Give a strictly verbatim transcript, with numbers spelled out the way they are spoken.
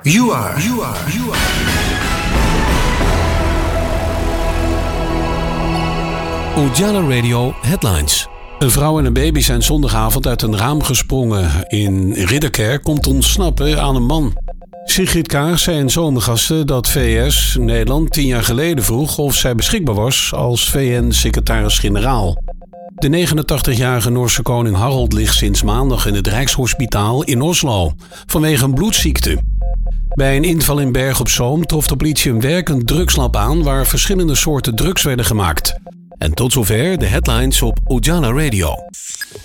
You are. You are. You are. Ujala Radio Headlines. Een vrouw en een baby zijn zondagavond uit een raam gesprongen. In Ridderkerk komt te ontsnappen aan een man. Sigrid Kaag zei in Zomergasten dat V S Nederland tien jaar geleden vroeg of zij beschikbaar was als V N-secretaris-generaal. De negenentachtigjarige Noorse koning Harald ligt sinds maandag in het Rijkshospitaal in Oslo vanwege een bloedziekte. Bij een inval in Berg op Zoom trof de politie een werkend drugslab aan waar verschillende soorten drugs werden gemaakt. En tot zover de headlines op Ujala Radio.